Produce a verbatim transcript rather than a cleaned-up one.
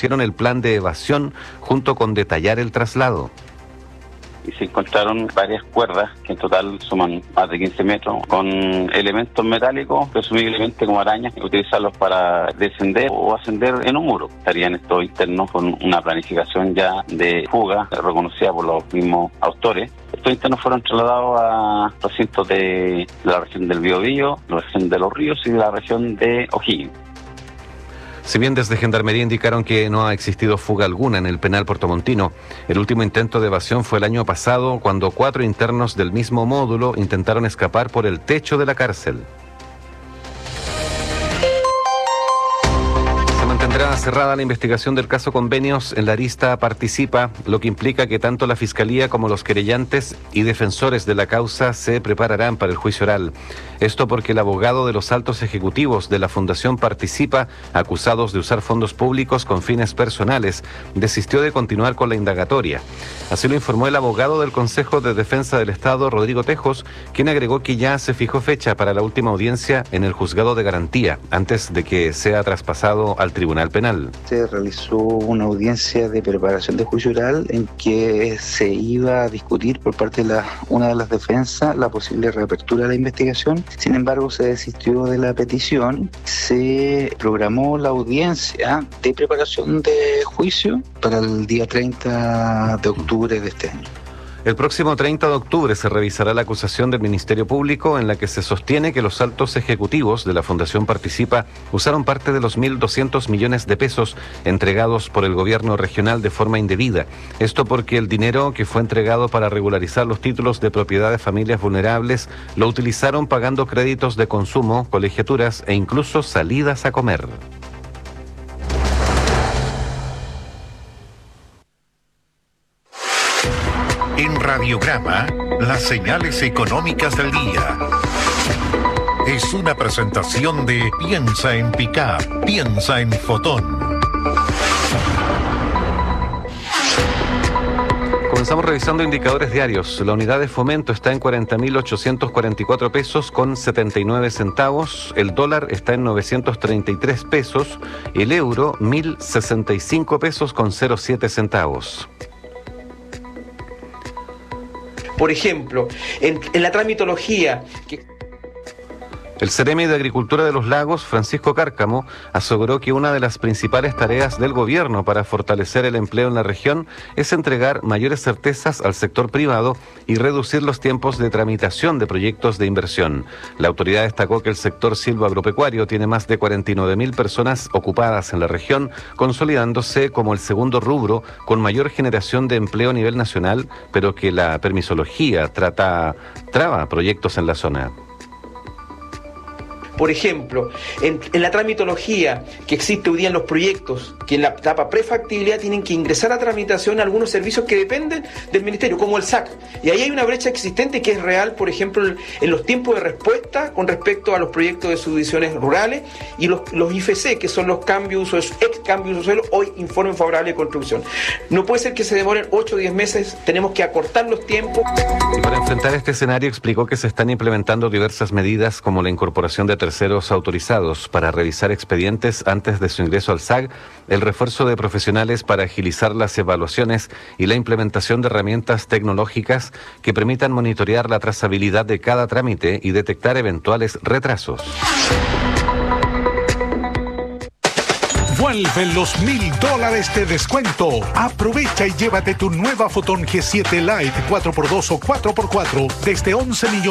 conocieron el plan de evasión junto con detallar el traslado. Y se encontraron varias cuerdas, que en total suman más de quince metros, con elementos metálicos, presumiblemente como arañas, y utilizarlos para descender o ascender en un muro. Estarían estos internos con una planificación ya de fuga, reconocida por los mismos autores. Estos internos fueron trasladados a recintos de la región del Biobío, la región de Los Ríos y de la región de O'Higgins. Si bien desde Gendarmería indicaron que no ha existido fuga alguna en el penal puertomontino, el último intento de evasión fue el año pasado, cuando cuatro internos del mismo módulo intentaron escapar por el techo de la cárcel. Mantendrá cerrada la investigación del caso Convenios en la arista Participa, lo que implica que tanto la Fiscalía como los querellantes y defensores de la causa se prepararán para el juicio oral. Esto porque el abogado de los altos ejecutivos de la Fundación Participa, acusados de usar fondos públicos con fines personales, desistió de continuar con la indagatoria. Así lo informó el abogado del Consejo de Defensa del Estado, Rodrigo Tejos, quien agregó que ya se fijó fecha para la última audiencia en el juzgado de garantía, antes de que sea traspasado al Tribunal Penal. Se realizó una audiencia de preparación de juicio oral en que se iba a discutir por parte de la, una de las defensas la posible reapertura de la investigación. Sin embargo, se desistió de la petición. Se programó la audiencia de preparación de juicio para el día treinta de octubre de este año. El próximo treinta de octubre se revisará la acusación del Ministerio Público en la que se sostiene que los altos ejecutivos de la Fundación Participa usaron parte de los mil doscientos millones de pesos entregados por el gobierno regional de forma indebida. Esto porque el dinero que fue entregado para regularizar los títulos de propiedad de familias vulnerables lo utilizaron pagando créditos de consumo, colegiaturas e incluso salidas a comer. En Radiograma, las señales económicas del día. Es una presentación de Piensa en Pickup, piensa en Fotón. Comenzamos revisando indicadores diarios. La unidad de fomento está en cuarenta mil ochocientos cuarenta y cuatro pesos con setenta y nueve centavos. El dólar está en novecientos treinta y tres pesos. El euro, mil sesenta y cinco pesos con cero siete centavos. Por ejemplo, en, en la tramitología... Que... El Ceremi de Agricultura de los Lagos, Francisco Cárcamo, aseguró que una de las principales tareas del gobierno para fortalecer el empleo en la región es entregar mayores certezas al sector privado y reducir los tiempos de tramitación de proyectos de inversión. La autoridad destacó que el sector silvoagropecuario tiene más de cuarenta y nueve mil personas ocupadas en la región, consolidándose como el segundo rubro con mayor generación de empleo a nivel nacional, pero que la permisología trata, traba proyectos en la zona. Por ejemplo, en, en la tramitología que existe hoy día en los proyectos, que en la etapa prefactibilidad tienen que ingresar a tramitación algunos servicios que dependen del Ministerio, como el S A C. Y ahí hay una brecha existente que es real, por ejemplo, en, en los tiempos de respuesta con respecto a los proyectos de subdivisiones rurales y los, los I F C, que son los cambios, ex cambios de suelo, hoy informe favorable de construcción. No puede ser que se demoren ocho o diez meses, tenemos que acortar los tiempos. Y para enfrentar este escenario explicó que se están implementando diversas medidas como la incorporación de terceros autorizados para revisar expedientes antes de su ingreso al S A G, el refuerzo de profesionales para agilizar las evaluaciones y la implementación de herramientas tecnológicas que permitan monitorear la trazabilidad de cada trámite y detectar eventuales retrasos. Vuelven los mil dólares de descuento. Aprovecha y llévate tu nueva Fotón G siete Lite cuatro por dos o cuatro por cuatro desde once millones.